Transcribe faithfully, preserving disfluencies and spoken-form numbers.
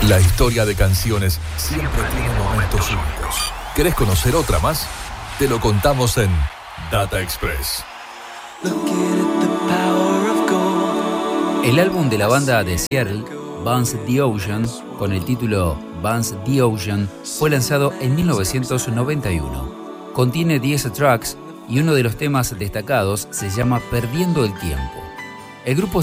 La historia de canciones siempre tiene momentos únicos. ¿Querés conocer otra más? Te lo contamos en Data Express. El álbum de la banda de Seattle, Bounce the Ocean, con el título Bounce the Ocean, fue lanzado en mil novecientos noventa y uno. Contiene diez tracks y uno de los temas destacados se llama Perdiendo el Tiempo. El grupo